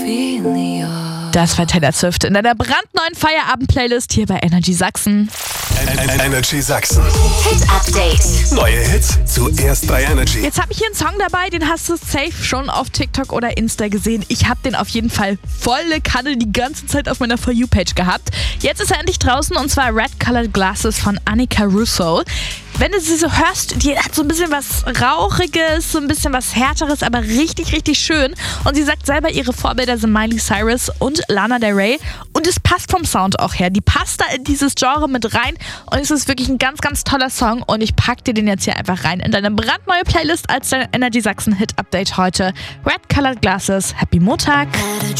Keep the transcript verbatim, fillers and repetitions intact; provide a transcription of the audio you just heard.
Das war Taylor Swift in einer brandneuen Feierabend-Playlist hier bei Energy Sachsen. Energy Sachsen. Hit Update. Neue Hits zuerst bei Energy. Jetzt habe ich hier einen Song dabei, den hast du safe schon auf TikTok oder Insta gesehen. Ich habe den auf jeden Fall volle Kanne die ganze Zeit auf meiner For You-Page gehabt. Jetzt ist er endlich draußen und zwar Red Colored Glasses von Annika Russo. Wenn du sie so hörst, die hat so ein bisschen was Rauchiges, so ein bisschen was Härteres, aber richtig, richtig schön. Und sie sagt selber, ihre Vorbilder sind Miley Cyrus und Lana Del Rey. Und es passt vom Sound auch her. Die passt da in dieses Genre mit rein. Und es ist wirklich ein ganz, ganz toller Song. Und ich pack dir den jetzt hier einfach rein in deine brandneue Playlist als dein Energy Sachsen Hit Update heute. Red Colored Glasses. Happy Montag!